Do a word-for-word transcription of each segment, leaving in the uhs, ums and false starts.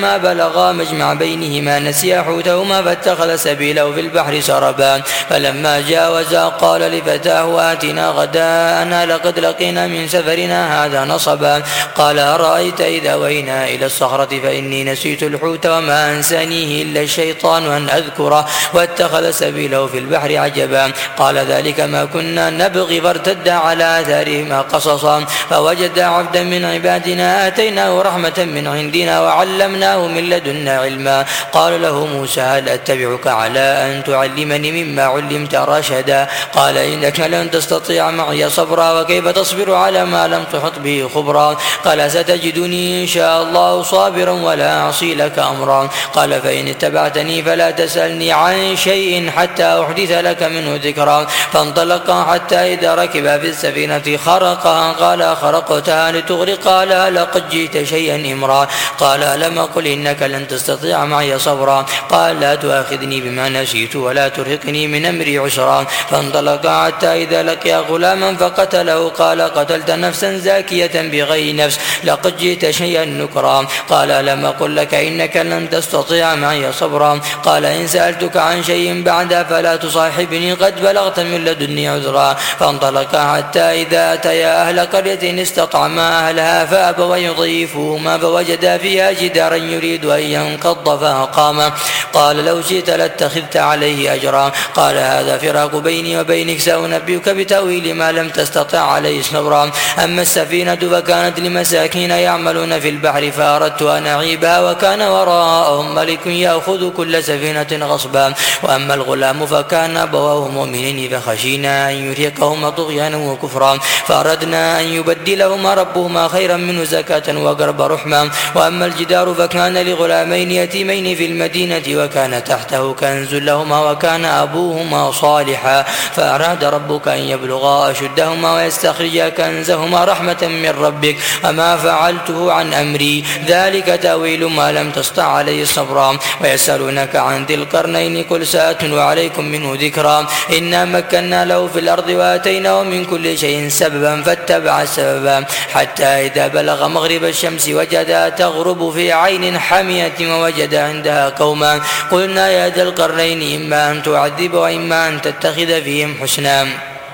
ما بلغا مجمع بينهما نسيا حوتهما فاتخذ سبيله في البحر سربا فلما جاوزا قال لفتاه آتنا غداءنا لقد لقينا من سفرنا هذا نصبا قال أرأيت إذا وينا إلى الصخرة فإني نسيت الحوت وما أنسانيه إلا الشيطان أن أذكره واتخذ سبيله في البحر عجبا قال ذلك ما كنا نبغي فارتد على آثارهما قصصا فوجد عبدا من عبادنا آتيناه رحمة من عندنا وعلمناه من لدنا علما قال له موسى هل أتبعك على أن تعلمني مما علمت رشدا قال إنك لن تستطيع معي صبرا وكيف تصبر على ما لم تحط به خبرا قال ستجدني إن شاء الله صابرا ولا أعصي لك أمرا قال فإن اتبعتني فلا تسألني عن شيء حتى أحدث لك منه ذكرا فانطلقا حتى إذا ركبا في السفينة خرقها قال خرقتها لتغرق قال لقد جئت شيئا إمرا قال لم أقل إنك لن تستطيع معي صبرا قال لا تؤاخذني بما نسيت ولا ترهقني من أمري عسرا فانطلقا حتى إذا لقيا غلاما فقتله قال قتلت نفسا زاكية بغير نفس لقد جئت شيئا نكرا قال لم أقل لك إنك لن تستطيع معي صبرا قال إن سألتك عن شيء بعد فلا تصاحبني قد بلغت من لدني عذرا فانطلقا حتى إذا أتيا أهل قرية استطعما أهلها فأبوا يضيفوهما فوجدا فيها جدارا يريد أن ينقض فأقام قال لو شئت لاتخذت عليه أجرا قال هذا فراق بيني وبينك سأنبئك بتأويل ما لم تستطع عليه صبرا أما السفينة فكانت لمساكين يعملون في البحر فأردت أن أعيبها وكان وراءهم ملك يأخذ كل سفينة غصبا وأما الغلام فكان أبواه مؤمنين فخشينا أن يرهقهما طغيانا وكفرا فأردنا أن يبدلهما ربهما خيرا منه زكاة وقرب رحما وأما الجدار فكان لغلامين يتيمين في المدينة وكان تحته كنز لهما وكان أبوهما صالحا فأراد ربك أن يبلغا أشدهما ويستخرجا كنزهما رحمة من ربك وما فعلته عن أمري ذلك تأويل ما لم تستطع عليه صبرا ويسألونك عن ذي القرنين قل سأتلو عليكم منه ذكرا إنا مكنا له في الأرض وآتيناه من كل شيء سببا فاتبع سببا حتى إذا بلغ مغرب الشمس وجدها تغرب في عين حامية ووجد عندها قوما قلنا يا ذا القرنين إما أن تعذب وإما أن تتخذ فيهم حسنا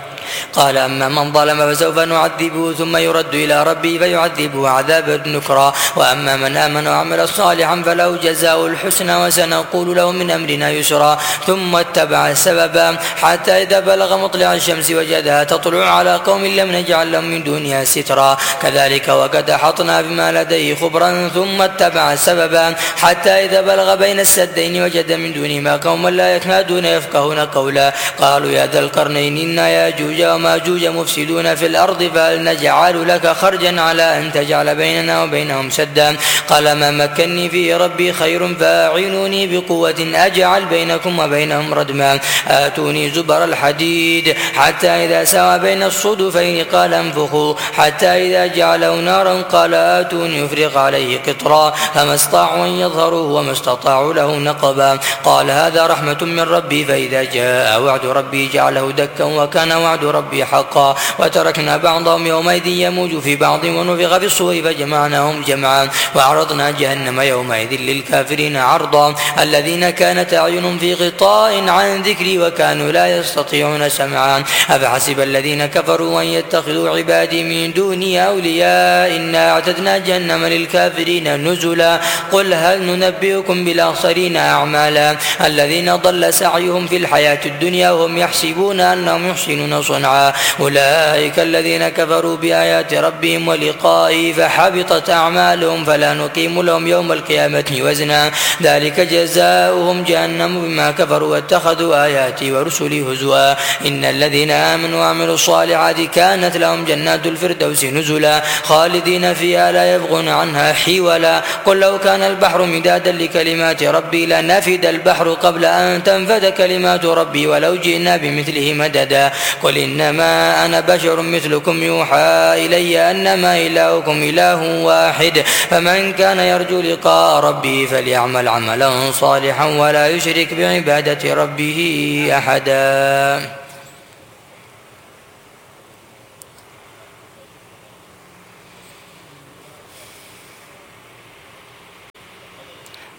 قال أما من ظلم فسوف نعذبه ثم يرد إلى ربه فيعذبه عذابا نكرا وأما من آمن وعمل صالحا فله جزاء الحسنى وسنقول له من أمرنا يسرا ثم اتبع سببا حتى إذا بلغ مطلع الشمس وجدها تطلع على قوم لم نجعل لهم من دونها سترا كذلك وقد أحطنا بما لديه خبرا ثم اتبع سببا حتى إذا بلغ بين السدين وجد من دونهما قوما لا يكادون يفقهون قولا قالوا يا ذا القرنين إن ياجوج وماجوج مفسدون في الأرض فهل نجعل لك خرجا على أن تجعل بيننا وبينهم سدا قال ما مكني فيه ربي خير فاعينوني بقوة أجعل بينكم وبينهم ردما آتوني زبر الحديد حتى إذا سوى بين الصدفين قال انفخوا حتى إذا جعله نارا قال آتوني يفرغ عليه قطرا فما استطاعوا أن يظهروه وما استطاعوا له نقبا قال هذا رحمة من ربي فإذا جاء وعد ربي جعله دكا وكان وعد ربي حقا وتركنا بعضهم يومئذ يموج في بعض ونفخ في الصور فجمعناهم جمعا وعرضنا جهنم يومئذ للكافرين عرضا الذين كانت أعين في غطاء عن ذكري وكانوا لا يستطيعون سمعا أفحسب الذين كفروا أن يتخذوا عبادي من دوني أولياء إنا أعتدنا جهنم للكافرين نزلا قل هل ننبئكم بالأخسرين أعمالا الذين ضل سعيهم في الحياة الدنيا وهم يحسبون أنهم يحسنون صنعا أولئك الذين كفروا بآيات ربهم ولقائه فحبطت أعمالهم فلا نقيم لهم يوم القيامة وزنا ذلك جزاؤهم جهنم بما كفروا واتخذوا آياتي ورسلي هزوا إن الذين آمنوا وعملوا الصالحات كانت لهم جنات الفردوس نزلا خالدين فيها لا يبغون عنها حولا قل لو كان البحر مدادا لكلمات ربي لنفد البحر قبل أن تنفد كلمات ربي ولو جئنا بمثله مددا قل إنما أنا بشر مثلكم يوحى إلي أنما إلهكم إله واحد فمن كان يرجو لقاء ربه فليعمل عملا صالحا ولا يشرك بعبادة ربه أحدا.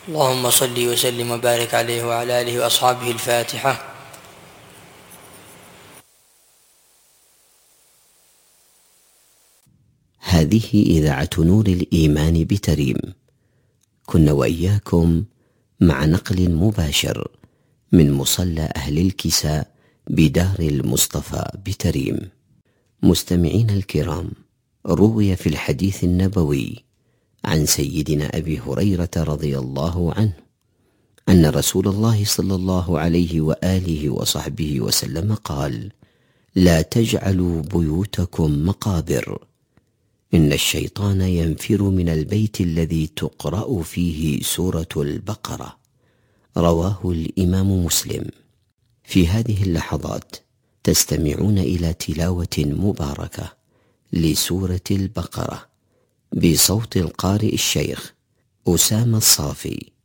اللهم صل وسلم وبارك عليه وعلى آله وأصحابه. الفاتحة. هذه إذاعة نور الإيمان بتريم، كنا وإياكم مع نقل مباشر من مصلى أهل الكساء بدار المصطفى بتريم. مستمعين الكرام، روي في الحديث النبوي عن سيدنا أبي هريرة رضي الله عنه أن رسول الله صلى الله عليه وآله وصحبه وسلم قال: لا تجعلوا بيوتكم مقابر، إن الشيطان ينفر من البيت الذي تقرأ فيه سورة البقرة. رواه الإمام مسلم. في هذه اللحظات تستمعون إلى تلاوة مباركة لسورة البقرة بصوت القارئ الشيخ أسامة الصافي.